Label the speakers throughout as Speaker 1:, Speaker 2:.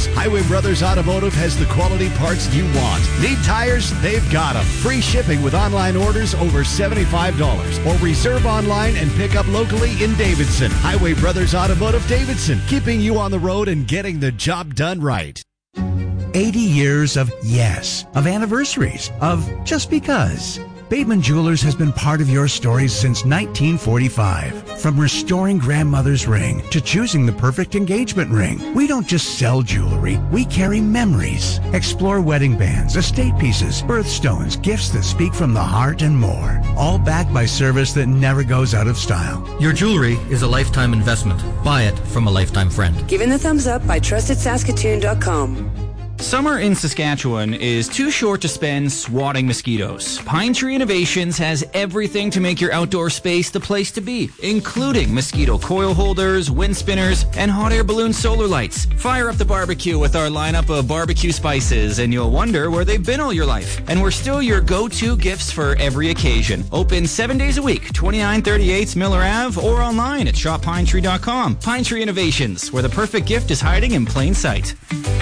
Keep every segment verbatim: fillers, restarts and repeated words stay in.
Speaker 1: Highway Brothers Automotive has the quality parts you want. Need tires? They've got them. Free shipping with online orders over seventy-five dollars. Or reserve online and pick up locally in Davidson. Highway Brothers Automotive Davidson, keeping you on the road and getting the job done right.
Speaker 2: eighty years of yes, of anniversaries, of just because. Bateman Jewelers has been part of your stories since nineteen forty-five. From restoring grandmother's ring to choosing the perfect engagement ring, we don't just sell jewelry, we carry memories. Explore wedding bands, estate pieces, birthstones, gifts that speak from the heart, and more. All backed by service that never goes out of style.
Speaker 3: Your jewelry is a lifetime investment. Buy it from a lifetime friend.
Speaker 4: Given the thumbs up by trusted saskatoon dot com.
Speaker 5: Summer in Saskatchewan is too short to spend swatting mosquitoes. Pine Tree Innovations has everything to make your outdoor space the place to be, including mosquito coil holders, wind spinners, and hot air balloon solar lights. Fire up the barbecue with our lineup of barbecue spices, and you'll wonder where they've been all your life. And we're still your go-to gifts for every occasion. Open seven days a week, twenty-nine thirty-eight Miller Avenue, or online at shop pine tree dot com. Pine Tree Innovations, where the perfect gift is hiding in plain sight.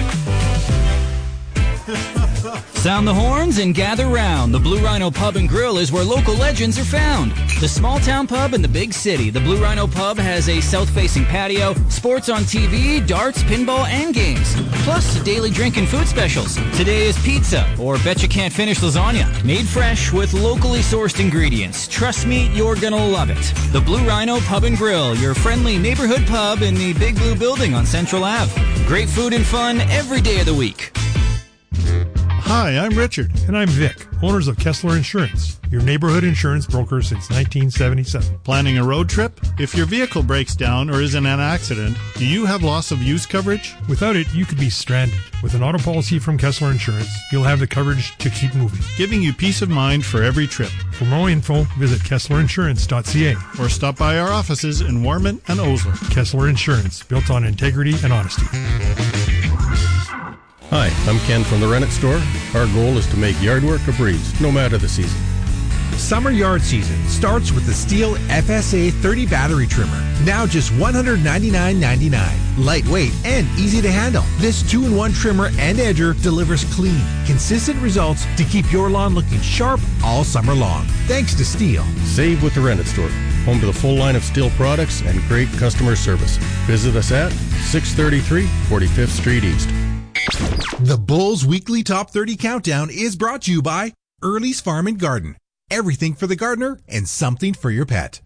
Speaker 5: Sound the horns and gather round. The Blue Rhino Pub and Grill is where local legends are found. The small town pub in the big city. The Blue Rhino Pub has a south-facing patio, sports on T V, darts, pinball, and games. Plus, daily drink and food specials. Today is pizza, or bet you can't finish lasagna. Made fresh with locally sourced ingredients. Trust me, you're gonna love it. The Blue Rhino Pub and Grill, your friendly neighborhood pub in the Big Blue Building on Central Avenue. Great food and fun every day of the week.
Speaker 6: Hi, I'm Richard.
Speaker 7: And I'm Vic, owners of Kessler Insurance, your neighborhood insurance broker since nineteen seventy-seven.
Speaker 6: Planning a road trip? If your vehicle breaks down or is in an accident, do you have loss of use coverage?
Speaker 7: Without it, you could be stranded. With an auto policy from Kessler Insurance, you'll have the coverage to keep moving,
Speaker 6: giving you peace of mind for every trip.
Speaker 7: For more info, visit kessler insurance dot c a
Speaker 6: or stop by our offices in Warman and Osler.
Speaker 7: Kessler Insurance, built on integrity and honesty.
Speaker 8: Hi, I'm Ken from the Rennet Store. Our goal is to make yard work a breeze, no matter the season.
Speaker 9: Summer yard season starts with the Stihl F S A thirty battery trimmer. Now just one hundred ninety-nine ninety-nine. Lightweight and easy to handle. This two-in-one trimmer and edger delivers clean, consistent results to keep your lawn looking sharp all summer long. Thanks to Stihl.
Speaker 8: Save with the Rennet Store. Home to the full line of Stihl products and great customer service. Visit us at six thirty-three forty-fifth Street East.
Speaker 9: The Bulls Weekly Top thirty Countdown is brought to you by Early's Farm and Garden. Everything for the gardener and something for your pet.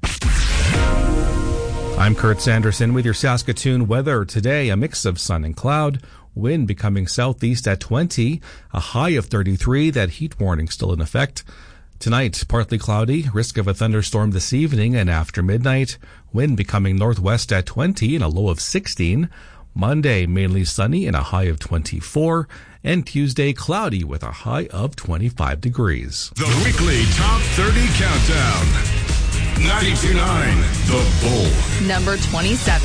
Speaker 10: I'm Kurt Sanderson with your Saskatoon weather. Today, a mix of sun and cloud. Wind becoming southeast at twenty. A high of thirty-three. That heat warning still in effect. Tonight, partly cloudy. Risk of a thunderstorm this evening and after midnight. Wind becoming northwest at twenty and a low of sixteen. Monday, mainly sunny and a high of twenty-four. And Tuesday, cloudy with a high of twenty-five degrees.
Speaker 11: The weekly Top thirty Countdown. ninety-two point nine The Bull.
Speaker 12: Number twenty-seven.